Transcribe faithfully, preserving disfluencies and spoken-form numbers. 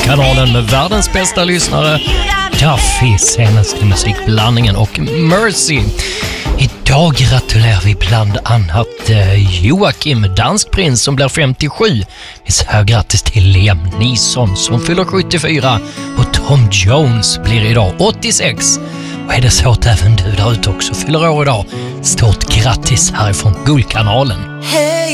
Guldkanalen med världens bästa lyssnare, Duffy, senaste musikblandningen och Mercy. Idag gratulerar vi bland annat Joakim, danskprins, som blir femtiosju. Vi säger grattis till Liam Neeson som fyller sjuttiofyra och Tom Jones blir idag åttiosex. Och är det så att även du där ute också fyller år idag, stort grattis härifrån Guldkanalen. Hey.